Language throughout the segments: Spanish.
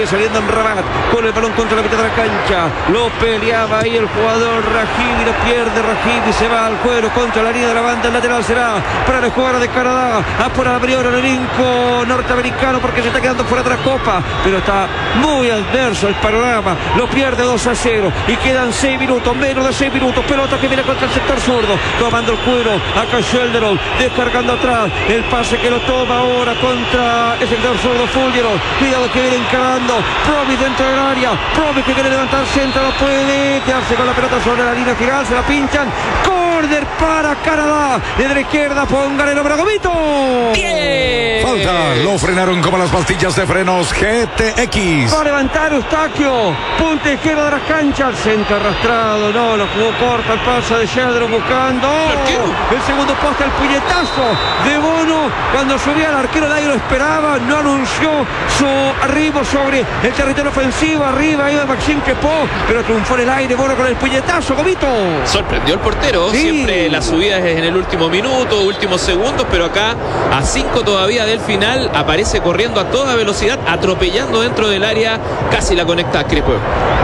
Sigue saliendo en Rabat con el balón contra la mitad de la cancha. Lo peleaba ahí el jugador Rahimi. Lo pierde Rahimi. Se va al cuero contra la línea de la banda. El lateral será para la jugada de Canadá. Apura abrió el elenco norteamericano porque se está quedando fuera de la Copa. Pero está muy adverso el panorama. Lo pierde 2-0. Y quedan 6 minutos. Menos de 6 minutos. Pelota que viene contra el sector zurdo. Tomando el cuero. Acá Shelderon. Descargando atrás. El pase que lo toma ahora contra el sector zurdo. Fulgero. Cuidado que viene encarando. Provis dentro del área. Provis que quiere levantar centro. No puede quedarse con la pelota sobre la línea final. Se la pinchan. Córner para Canadá. Desde la izquierda. Pongan el número Gomito. ¡Bien! Falta. Lo frenaron como las pastillas de frenos GTX. Va a levantar Eustaquio. Punta izquierda de la cancha. Al centro arrastrado. No, lo jugó corta el pase de Shelderon buscando. El segundo poste, el puñetazo de Bono. Cuando subía al arquero, nadie lo esperaba. No anunció su arribo sobre el territorio ofensivo. Arriba iba Maxime Crepot, pero triunfó en el aire Bono con el puñetazo. Gomito. Sorprendió el portero. Sí. Siempre la subida es en el último minuto, últimos segundos, pero acá a 5 todavía del final aparece corriendo a toda velocidad, atropellando dentro del área. Casi la conecta a Crepot.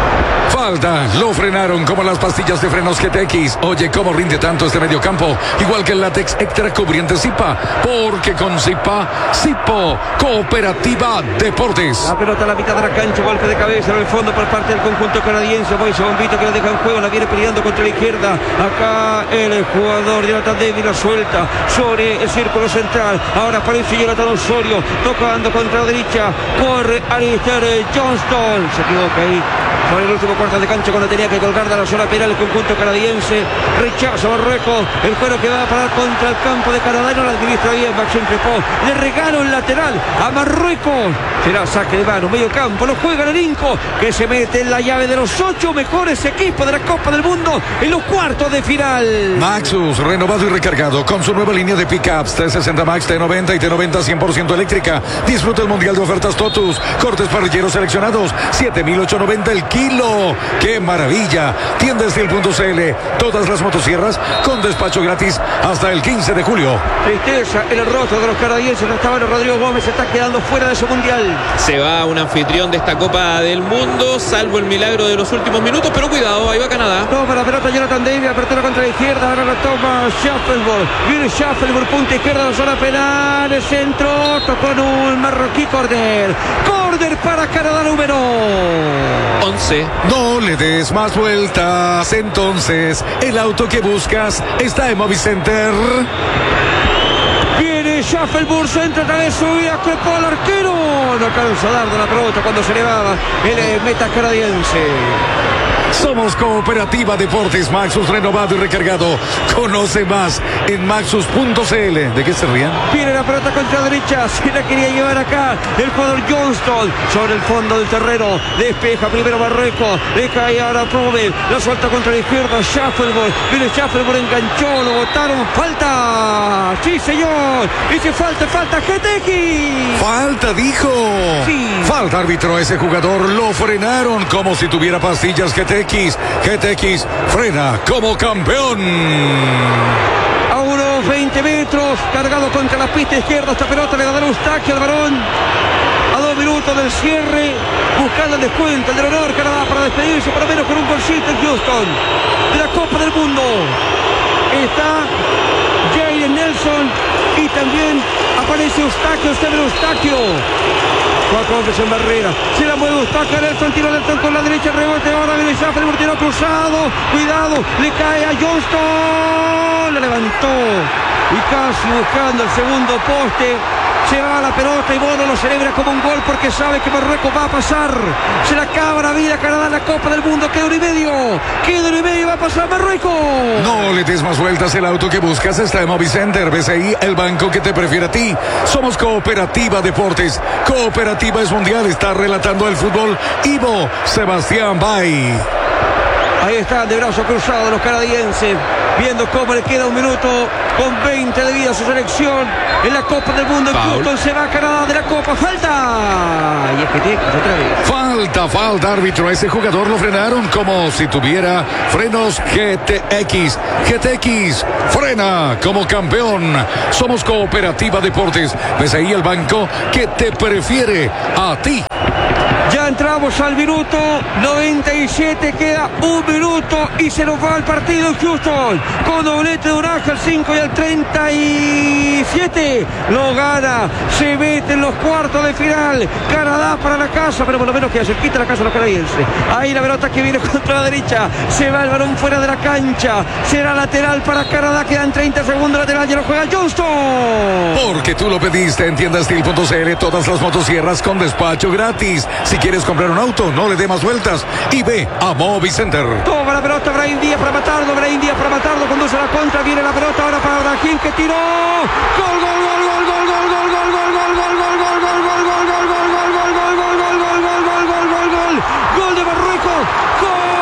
Falta, lo frenaron como las pastillas de frenos GTX. Oye, cómo rinde tanto este mediocampo. Igual que el látex extra cubriente Zipa. Porque con Zipa, Zipo, Cooperativa Deportes. La pelota a la mitad de la cancha, golpe de cabeza en el fondo por parte del conjunto canadiense. Moise Bombito que la deja en juego, la viene peleando contra la izquierda. Acá el jugador Jonathan David la suelta sobre el círculo central. Ahora aparece Jonathan Osorio tocando contra la derecha. Corre Alistair Johnston. Se equivoca ahí. Por el último cuarto de cancha cuando tenía que colgar de la zona penal el conjunto canadiense. Rechaza Marruecos. El juego que va a parar contra el campo de Canadá. No la administra bien Maxime Crepot. Le regalo el lateral a Marruecos. Será saque de mano, medio campo. Lo juega el Inco, que se mete en la llave de los 8 mejores equipos de la Copa del Mundo en los cuartos de final. Maxus, renovado y recargado con su nueva línea de pickups T60 Max, T90 y T90 100% eléctrica. Disfruta el mundial de ofertas Totus. Cortes parrilleros seleccionados, 7,890 el kilo. ¡Qué maravilla! Tiendastil.cl. Todas las motosierras con despacho gratis hasta el 15 de julio. Tristeza en el rostro de los canadienses. Estaban Rodrigo Gómez, se está quedando fuera de su mundial. Se va un anfitrión de esta Copa del Mundo, salvo el milagro de los últimos minutos, pero cuidado, ahí va Canadá. Toma la pelota Jonathan David, apertura contra la izquierda, ahora la toma Schaffelburg. Viene Schaffelburg, punta izquierda de la zona penal, el centro, tocó en un marroquí. Corner para Canadá número 11. No le des más vueltas. Entonces, el auto que buscas está en Movicenter. Viene Schaffelburg, centro otra vez, subía Crepot al arquero. No alcanza a dar de la pelota cuando se elevaba el meta canadiense. Somos Cooperativa Deportes. Maxus renovado y recargado. Conoce más en maxus.cl. ¿De qué se rían? Viene la pelota contra la derecha. Se la quería llevar acá el jugador Johnston sobre el fondo del terreno. Despeja primero Marruecos. Le cae ahora Prove. La suelta contra la izquierda. Schaffelburg. Viene Schaffelburg, enganchó. Lo botaron. Falta. Sí, señor. Dice falta GTX. Falta, dijo. Sí. Falta, árbitro. Ese jugador lo frenaron como si tuviera pastillas GTX. GTX frena como campeón. A unos 20 metros, cargado contra la pista izquierda, esta pelota le da Eustaquio al varón. A 2 minutos del cierre, buscando el descuento, el del honor Canadá para despedirse por lo menos con un golcito en Houston de la Copa del Mundo. Está Jaden Nelson y también aparece Eustaquio. 4 hombres en barrera. Se la mueve Eustaquio. Nelson, tiro Nelson con la derecha. Rebote. Ahora viene Schaffelburg. Tiro cruzado. Cuidado. Le cae a Johnston. Le levantó. Y casi buscando el segundo poste. Se va la pelota y Bono lo celebra como un gol porque sabe que Marruecos va a pasar. Se le acaba la vida a Canadá en la Copa del Mundo. Queda 1,5. Va a pasar Marruecos. No le des más vueltas. El auto que buscas está en Movicenter. Ves ahí el banco que te prefiere a ti. Somos Cooperativa Deportes. Cooperativa es mundial. Está relatando el fútbol Ivo Sebastián Bay. Ahí están de brazo cruzado los canadienses, viendo cómo le queda 1 minuto con 20 de vida a su selección en la Copa del Mundo. Houston se va a Canadá de la Copa. Falta. Y es que tiene otra vez. Falta, árbitro. A ese jugador lo frenaron como si tuviera frenos GTX. GTX frena como campeón. Somos Cooperativa Deportes. Ves ahí el banco que te prefiere a ti. Jan Entramos al minuto 97, queda un minuto y se nos va el partido en Houston. Con doblete de Uraja al 5 y al 37. Lo gana, se mete en los cuartos de final. Canadá para la casa, pero por lo menos queda cerquita la casa de los canadienses. Ahí la pelota que viene contra la derecha. Se va el balón fuera de la cancha. Será lateral para Canadá. Quedan 30 segundos lateral. Ya lo juega Johnston. Porque tú lo pediste en tiendastil.cl. Todas las motosierras con despacho gratis. Si quieres comprar un auto, no le dé más vueltas y ve a Movicenter. Toma la pelota Brahim Díaz para matarlo. Brahim Díaz para matarlo. Conduce a la contra. Viene la pelota ahora para Brahim que tiró. Gol, gol, gol, gol.